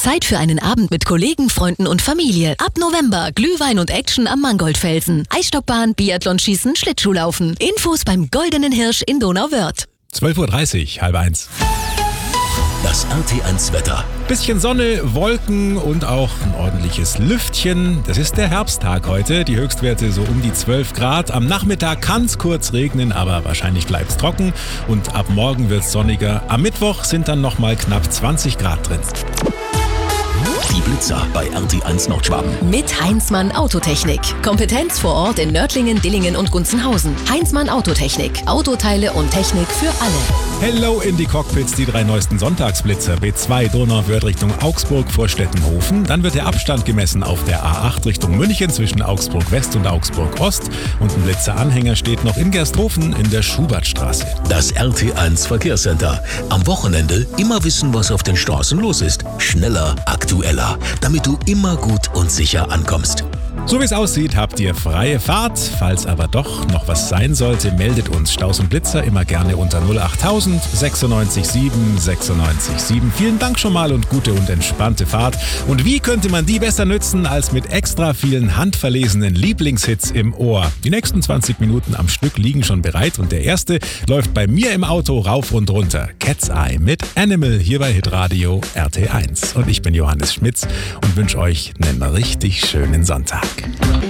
Zeit für einen Abend mit Kollegen, Freunden und Familie. Ab November Glühwein und Action am Mangoldfelsen. Eisstockbahn, Biathlonschießen, Schlittschuhlaufen. Infos beim Goldenen Hirsch in Donauwörth. 12.30 Uhr, 12:30. Das RT1-Wetter. Bisschen Sonne, Wolken und auch ein ordentliches Lüftchen. Das ist der Herbsttag heute. Die Höchstwerte so um die 12 Grad. Am Nachmittag kann es kurz regnen, aber wahrscheinlich bleibt es trocken. Und ab morgen wird es sonniger. Am Mittwoch sind dann nochmal knapp 20 Grad drin. Die Blitzer bei RT1 Nordschwaben. Mit Heinzmann Autotechnik. Kompetenz vor Ort in Nördlingen, Dillingen und Gunzenhausen. Heinzmann Autotechnik. Autoteile und Technik für alle. Hello in die Cockpits, die 3 neuesten Sonntagsblitzer. B2 Donauwörth Richtung Augsburg vor Stettenhofen. Dann wird der Abstand gemessen auf der A8 Richtung München zwischen Augsburg West und Augsburg Ost. Und ein Blitzeranhänger steht noch in Gersthofen in der Schubertstraße. Das RT1 Verkehrscenter. Am Wochenende immer wissen, was auf den Straßen los ist. Schneller, aktueller, damit du immer gut und sicher ankommst. So wie es aussieht, habt ihr freie Fahrt. Falls aber doch noch was sein sollte, meldet uns Staus und Blitzer immer gerne unter 08000 96 7 96 7. Vielen Dank schon mal und gute und entspannte Fahrt. Und wie könnte man die besser nützen als mit extra vielen handverlesenen Lieblingshits im Ohr? Die nächsten 20 Minuten am Stück liegen schon bereit und der erste läuft bei mir im Auto rauf und runter. Cat's Eye mit Animal hier bei Hitradio RT1. Und ich bin Johannes Schmitz und wünsche euch einen richtig schönen Sonntag.